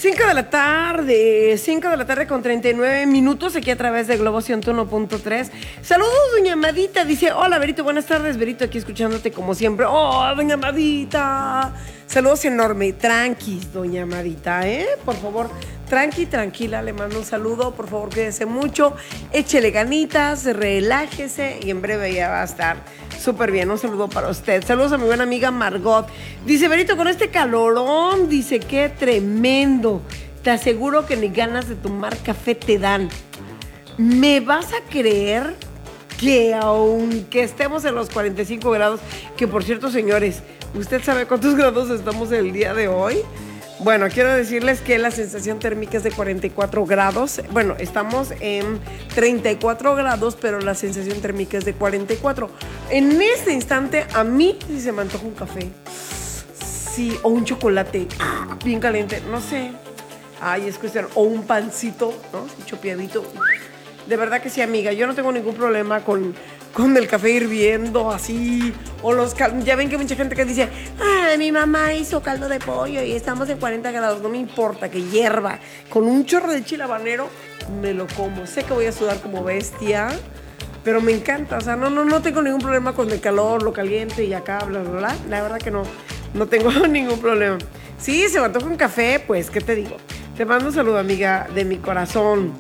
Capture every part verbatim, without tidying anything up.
cinco de la tarde, cinco de la tarde con treinta y nueve minutos aquí a través de Globo ciento uno punto tres. Saludos, doña Amadita, dice, hola, Berito, buenas tardes, Berito, aquí escuchándote como siempre. Oh, doña Amadita. Saludos enorme, tranquis, doña Amadita, ¿eh? Por favor, tranqui, tranquila, le mando un saludo, por favor, quédese mucho, échele ganitas, relájese y en breve ya va a estar súper bien. Un saludo para usted. Saludos a mi buena amiga Margot. Dice, Berito, con este calorón, dice, qué tremendo. Te aseguro que ni ganas de tomar café te dan. ¿Me vas a creer que aunque estemos en los cuarenta y cinco grados, que por cierto, señores, ¿usted sabe cuántos grados estamos el día de hoy? Bueno, quiero decirles que la sensación térmica es de cuarenta y cuatro grados. Bueno, estamos en treinta y cuatro grados, pero la sensación térmica es de cuarenta y cuatro. En este instante, a mí sí se me antoja un café. Sí, o un chocolate bien caliente, no sé. Ay, es cuestión. O un pancito, ¿no? Sí, chopeadito. De verdad que sí, amiga. Yo no tengo ningún problema con... con el café hirviendo así, o los cal... ya ven que mucha gente que dice, ah, mi mamá hizo caldo de pollo y estamos en cuarenta grados, no me importa que hierva, con un chorro de chile habanero, me lo como, sé que voy a sudar como bestia, pero me encanta, o sea, no, no, no tengo ningún problema con el calor, lo caliente y acá, bla, bla, bla, la verdad que no, no tengo ningún problema. Sí, se me antoja un café, pues, ¿qué te digo? Te mando un saludo, amiga, de mi corazón.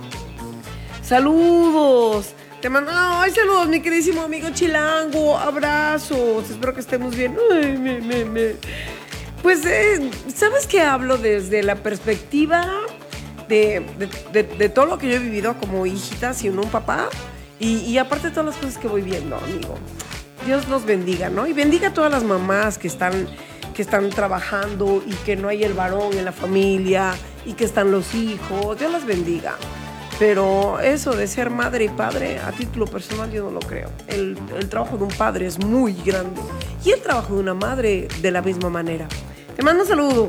¡Saludos! Te mando, ay, saludos, mi queridísimo amigo Chilango, abrazos, espero que estemos bien. Ay, me, me, me. Pues, eh, ¿sabes qué hablo desde la perspectiva de, de, de, de todo lo que yo he vivido como hijita sin un papá? Y, y aparte de todas las cosas que voy viendo, amigo. Dios los bendiga, ¿no? Y bendiga a todas las mamás que están, que están trabajando y que no hay el varón en la familia y que están los hijos. Dios las bendiga. Pero eso de ser madre y padre, a título personal yo no lo creo. El, el trabajo de un padre es muy grande y el trabajo de una madre de la misma manera. Te mando un saludo,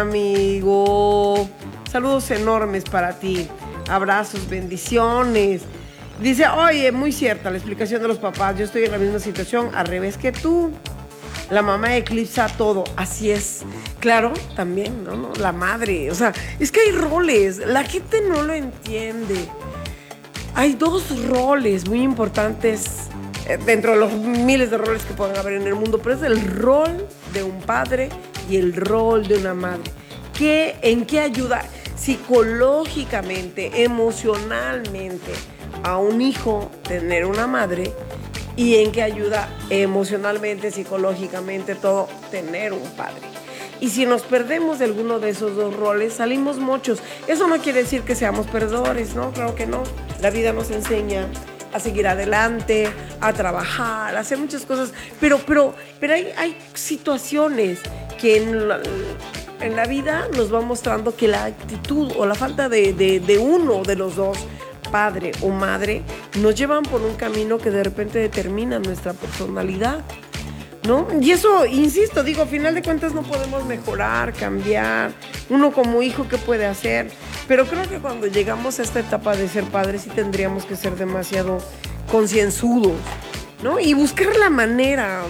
amigo. Saludos enormes para ti. Abrazos, bendiciones. Dice, oye, muy cierta la explicación de los papás. Yo estoy en la misma situación, al revés que tú. La mamá eclipsa todo, así es. Claro, también, ¿no? ¿no? La madre, o sea, es que hay roles, la gente no lo entiende. Hay dos roles muy importantes eh, dentro de los miles de roles que pueden haber en el mundo, pero es el rol de un padre y el rol de una madre. ¿Qué, ¿En qué ayuda psicológicamente, emocionalmente a un hijo tener una madre? Y en qué ayuda emocionalmente, psicológicamente, todo, tener un padre. Y si nos perdemos de alguno de esos dos roles, salimos mochos. Eso no quiere decir que seamos perdedores, ¿no? Claro que no. La vida nos enseña a seguir adelante, a trabajar, a hacer muchas cosas. Pero, pero, pero hay, hay situaciones que en la, en la vida nos va mostrando que la actitud o la falta de, de, de uno de los dos, padre o madre, nos llevan por un camino que de repente determina nuestra personalidad, ¿no? Y eso, insisto, digo, a final de cuentas no podemos mejorar, cambiar. Uno como hijo, ¿qué puede hacer? Pero creo que cuando llegamos a esta etapa de ser padres sí tendríamos que ser demasiado concienzudos, ¿no? Y buscar la manera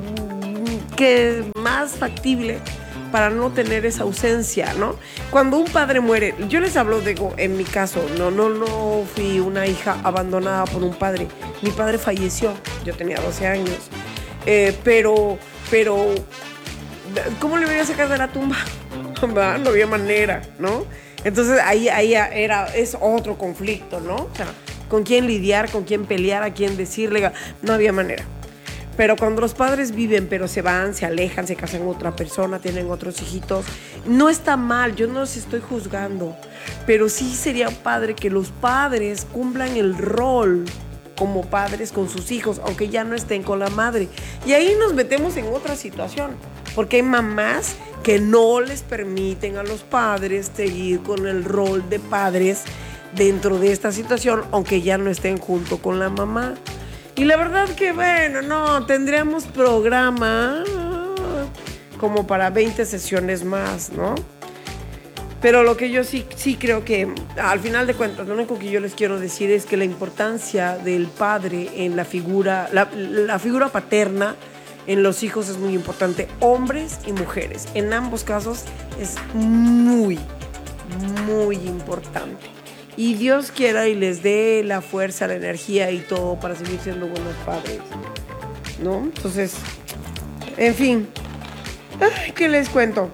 que más factible para no tener esa ausencia, ¿no? Cuando un padre muere, yo les hablo, digo, en mi caso, no, no, no fui una hija abandonada por un padre. Mi padre falleció, yo tenía doce años, eh, pero, pero, ¿cómo le voy a sacar de la tumba? No había manera, ¿no? Entonces ahí, ahí era, es otro conflicto, ¿no? O sea, con quién lidiar, con quién pelear, a quién decirle, no había manera. Pero cuando los padres viven, pero se van, se alejan, se casan con otra persona, tienen otros hijitos, no está mal, yo no los estoy juzgando, pero sí sería padre que los padres cumplan el rol como padres con sus hijos, aunque ya no estén con la madre. Y ahí nos metemos en otra situación, porque hay mamás que no les permiten a los padres seguir con el rol de padres dentro de esta situación, aunque ya no estén junto con la mamá. Y la verdad que, bueno, no, tendríamos programa como para veinte sesiones más, ¿no? Pero lo que yo sí, sí creo que, al final de cuentas, lo único que yo les quiero decir es que la importancia del padre en la figura, la, la figura paterna en los hijos es muy importante, hombres y mujeres. En ambos casos es muy, muy importante. Y Dios quiera y les dé la fuerza, la energía y todo para seguir siendo buenos padres, ¿no? Entonces, en fin, ay, ¿qué les cuento?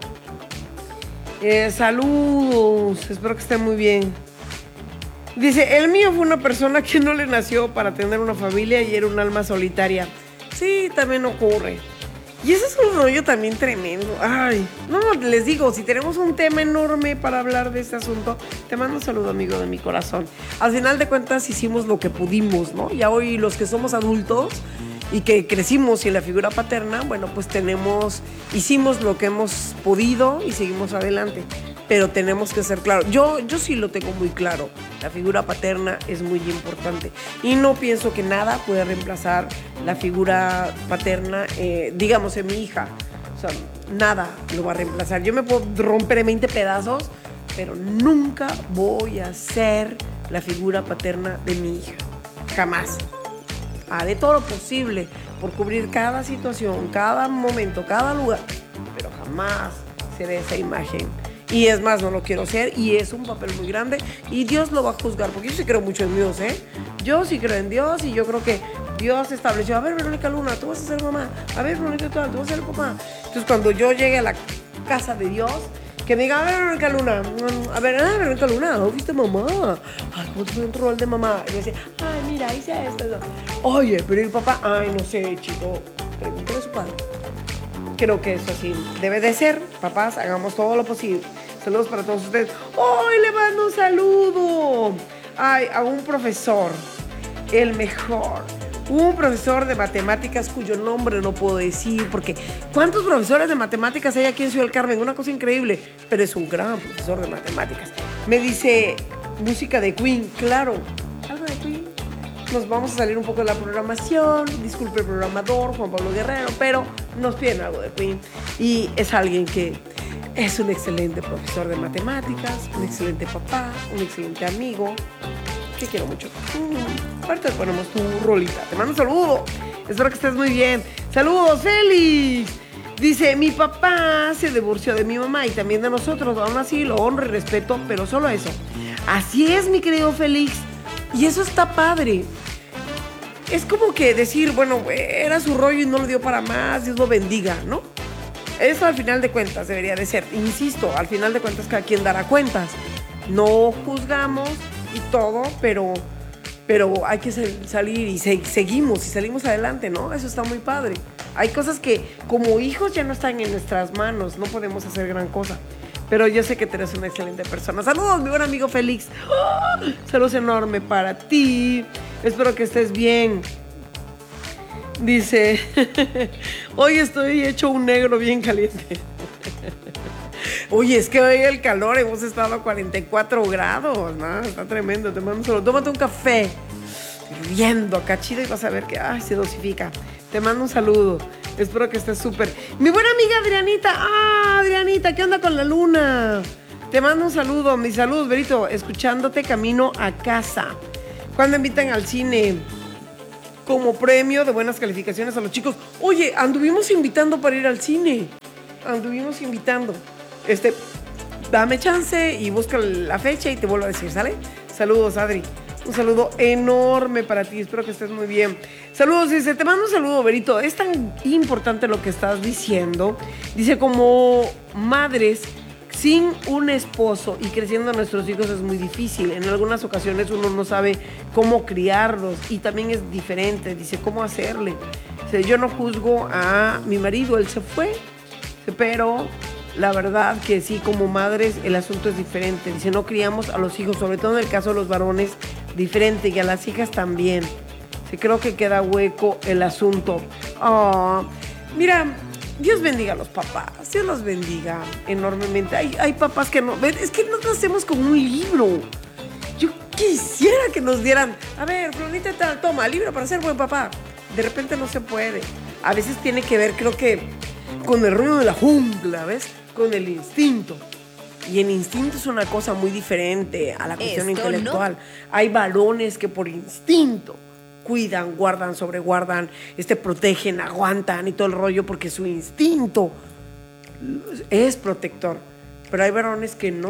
Eh, saludos, espero que estén muy bien. Dice, el mío fue una persona que no le nació para tener una familia y era un alma solitaria. Sí, también ocurre. Y ese es un rollo también tremendo. Ay, no, les digo, si tenemos un tema enorme para hablar de este asunto, te mando un saludo, amigo de mi corazón. Al final de cuentas hicimos lo que pudimos, ¿no? Ya hoy los que somos adultos y que crecimos sin la figura paterna, bueno, pues tenemos, hicimos lo que hemos podido y seguimos adelante. Pero tenemos que ser claros. Yo, yo sí lo tengo muy claro. La figura paterna es muy importante. Y no pienso que nada pueda reemplazar la figura paterna, eh, digamos, en mi hija. O sea, nada lo va a reemplazar. Yo me puedo romper en veinte pedazos, pero nunca voy a ser la figura paterna de mi hija. Jamás. Haré todo lo posible por cubrir cada situación, cada momento, cada lugar. Pero jamás seré esa imagen. Y es más, no lo quiero ser y es un papel muy grande y Dios lo va a juzgar, porque yo sí creo mucho en Dios, ¿eh? Yo sí creo en Dios y yo creo que Dios estableció, a ver, Verónica Luna, tú vas a ser mamá, a ver, Verónica, tú vas a ser papá. Entonces, cuando yo llegue a la casa de Dios, que me diga, a ver, Verónica Luna, a ver, ah, Verónica Luna, ¿no viste mamá? Ay, ¿cómo te fue un rol de mamá? Y yo decía, ay, mira, hice esto, esto. Oye, pero el papá, ay, no sé, chico, pregúntale a su padre. Creo que eso sí debe de ser. Papás, hagamos todo lo posible. Saludos para todos ustedes. ¡Hoy le mando un saludo! Ay, a un profesor, el mejor. Un profesor de matemáticas cuyo nombre no puedo decir, porque ¿cuántos profesores de matemáticas hay aquí en Ciudad del Carmen? Una cosa increíble, pero es un gran profesor de matemáticas. Me dice, música de Queen, claro. ¿Algo de Queen? Nos vamos a salir un poco de la programación, disculpe el programador, Juan Pablo Guerrero, pero nos piden algo de Queen. Y es alguien que es un excelente profesor de matemáticas, un excelente papá, un excelente amigo, que quiero mucho. Mm, ahorita ponemos tu rolita. Te mando un saludo. Espero que estés muy bien. Saludos, Félix. Dice, mi papá se divorció de mi mamá y también de nosotros. Aún así lo honro y respeto, pero solo eso. Así es, mi querido Félix. Y eso está padre. Es como que decir, bueno, era su rollo y no lo dio para más, Dios lo bendiga, ¿no? Eso al final de cuentas debería de ser. Insisto, al final de cuentas cada quien dará cuentas. No juzgamos y todo, pero, pero hay que salir y se, seguimos y salimos adelante, ¿no? Eso está muy padre. Hay cosas que como hijos ya no están en nuestras manos, no podemos hacer gran cosa. Pero yo sé que tú eres una excelente persona. Saludos, mi buen amigo Félix. ¡Oh! Saludos enorme para ti. Espero que estés bien. Dice, hoy estoy hecho un negro bien caliente. Oye, es que hoy el calor, hemos estado a cuarenta y cuatro grados, ¿no? Está tremendo, te mando un saludo. Tómate un café, hirviendo acá chido y vas a ver que, ay, se dosifica. Te mando un saludo, espero que estés súper. Mi buena amiga Adrianita, ah, Adrianita, ¿qué onda con la luna? Te mando un saludo, mis saludos, Berito, escuchándote camino a casa. ¿Cuándo invitan al cine? Como premio de buenas calificaciones a los chicos. Oye, anduvimos invitando para ir al cine. Anduvimos invitando. Este, dame chance y busca la fecha y te vuelvo a decir, ¿sale? Saludos, Adri. Un saludo enorme para ti. Espero que estés muy bien. Saludos, dice, te mando un saludo, Berito. Es tan importante lo que estás diciendo. Dice, como madres sin un esposo y creciendo a nuestros hijos es muy difícil. En algunas ocasiones uno no sabe cómo criarlos y también es diferente. Dice, ¿cómo hacerle? Dice, yo no juzgo a mi marido, él se fue, pero la verdad que sí, como madres el asunto es diferente. Dice, no criamos a los hijos, sobre todo en el caso de los varones, diferente, y a las hijas también. Dice, creo que queda hueco el asunto. Oh, mira, Dios bendiga a los papás, Dios los bendiga enormemente. Hay, hay papás que no, es que no hacemos como un libro. Yo quisiera que nos dieran, a ver, Florita, toma, libro para ser buen papá. De repente no se puede. A veces tiene que ver, creo que, con el ruido de la jungla, ¿ves? Con el instinto. Y el instinto es una cosa muy diferente a la cuestión Esto intelectual. No. Hay varones que por instinto cuidan, guardan, sobreguardan, este, protegen, aguantan y todo el rollo porque su instinto es protector. Pero hay varones que no,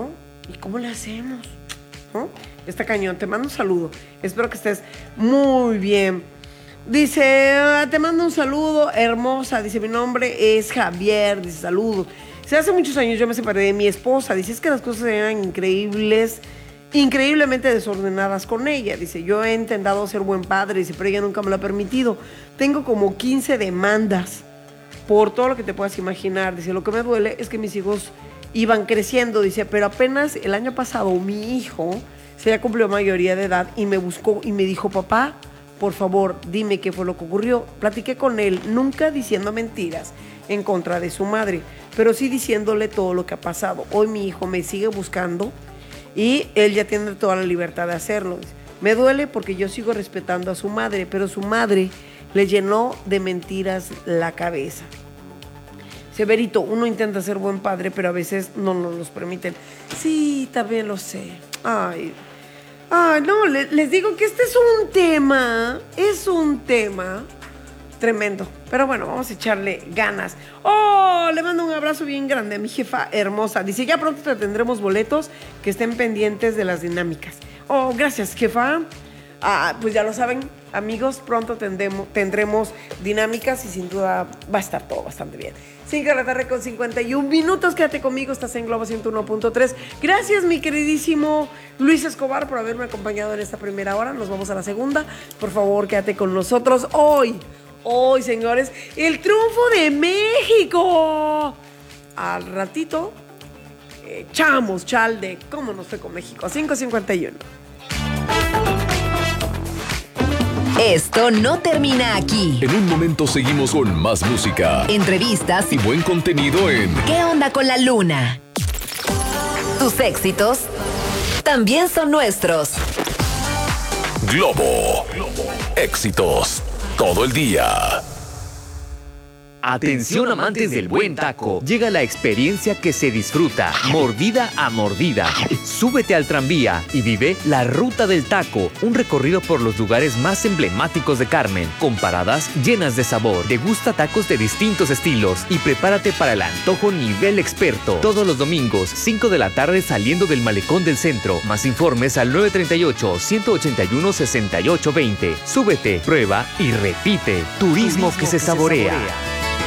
¿Y cómo le hacemos? ¿No? Está cañón. Te mando un saludo. Espero que estés muy bien. Dice, ah, te mando un saludo, hermosa. Dice, mi nombre es Javier. Dice, saludos. Dice, hace muchos años yo me separé de mi esposa. Dice, es que las cosas eran increíbles, increíblemente desordenadas con ella. Dice, yo he intentado ser buen padre, dice, pero ella nunca me lo ha permitido. Tengo como quince demandas por todo lo que te puedas imaginar. Dice, lo que me duele es que mis hijos iban creciendo. Dice, pero apenas el año pasado mi hijo se ya cumplió mayoría de edad y me buscó y me dijo, papá, por favor, dime qué fue lo que ocurrió. Platiqué con él, nunca diciendo mentiras en contra de su madre, pero sí diciéndole todo lo que ha pasado. Hoy mi hijo me sigue buscando y él ya tiene toda la libertad de hacerlo. Me duele porque yo sigo respetando a su madre, pero su madre le llenó de mentiras la cabeza. Severito, uno intenta ser buen padre, pero a veces no nos los permiten. Sí, también lo sé. Ay, ay no, les, les digo que este es un tema, es un tema tremendo. Pero bueno, vamos a echarle ganas. Oh, le mando un abrazo bien grande a mi jefa hermosa. Dice, ya pronto te tendremos boletos, que estén pendientes de las dinámicas. Oh, gracias, jefa. Ah, pues ya lo saben, amigos, pronto tendremos, tendremos dinámicas y sin duda va a estar todo bastante bien. cinco de la tarde con cincuenta y un minutos, quédate conmigo, estás en Globo ciento uno punto tres. Gracias, mi queridísimo Luis Escobar, por haberme acompañado en esta primera hora. Nos vamos a la segunda. Por favor, quédate con nosotros hoy. Hoy, señores, el triunfo de México. Al ratito, eh, echamos chal de cómo nos fue con México. cinco cincuenta y uno. Esto no termina aquí. En un momento seguimos con más música, entrevistas y buen contenido en ¿Qué onda con la luna? Tus éxitos también son nuestros. Globo. Éxitos todo el día. Atención amantes del buen taco, llega la experiencia que se disfruta, mordida a mordida. Súbete al tranvía y vive la Ruta del Taco, un recorrido por los lugares más emblemáticos de Carmen, con paradas llenas de sabor. Degusta tacos de distintos estilos y prepárate para el antojo nivel experto. Todos los domingos, cinco de la tarde saliendo del Malecón del Centro. Más informes al nueve tres ocho, uno ocho uno, seis ocho dos cero. Súbete, prueba y repite. Turismo, Turismo que, se, que saborea. se saborea.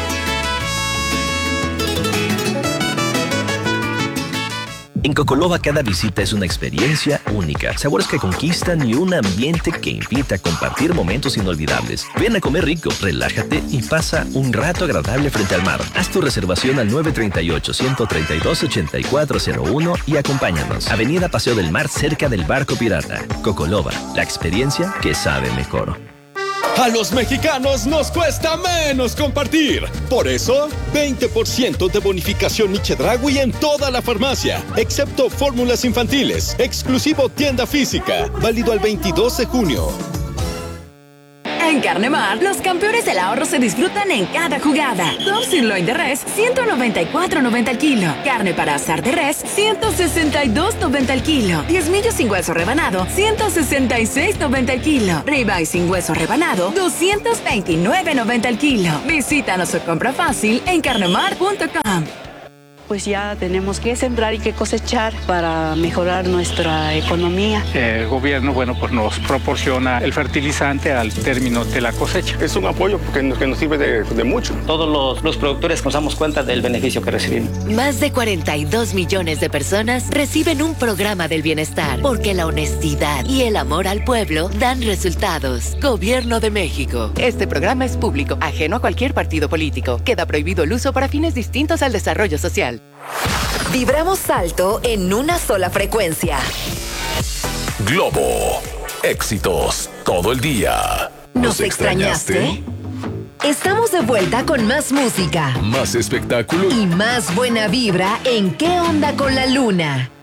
En Cocoloba cada visita es una experiencia única, sabores que conquistan y un ambiente que invita a compartir momentos inolvidables. Ven a comer rico, relájate y pasa un rato agradable frente al mar. Haz tu reservación al nueve tres ocho, uno tres dos, ocho cuatro cero uno y acompáñanos. Avenida Paseo del Mar, cerca del Barco Pirata. Cocoloba, la experiencia que sabe mejor. A los mexicanos nos cuesta menos compartir. Por eso, veinte por ciento de bonificación y Chedraui en toda la farmacia, excepto fórmulas infantiles. Exclusivo tienda física. Válido al veintidós de junio. En Carnemar, los campeones del ahorro se disfrutan en cada jugada. Top sirloin de res, ciento noventa y cuatro noventa el kilo. Carne para asar de res, ciento sesenta y dos noventa el kilo. Diezmillo sin hueso rebanado, ciento sesenta y seis noventa el kilo. Ribeye sin hueso rebanado, doscientos veintinueve noventa el kilo. Visítanos o compra fácil en carnemar punto com. Pues ya tenemos que sembrar y que cosechar para mejorar nuestra economía. El gobierno, bueno, pues nos proporciona el fertilizante al término de la cosecha. Es un apoyo que nos, que nos sirve de, de mucho. Todos los, los productores nos damos cuenta del beneficio que recibimos. Más de cuarenta y dos millones de personas reciben un programa del bienestar, porque la honestidad y el amor al pueblo dan resultados. Gobierno de México. Este programa es público, ajeno a cualquier partido político. Queda prohibido el uso para fines distintos al desarrollo social. Vibramos alto en una sola frecuencia. Globo. Éxitos todo el día. ¿Nos, ¿Nos extrañaste? extrañaste? Estamos de vuelta con más música, más espectáculo y más buena vibra en ¿Qué onda con la luna?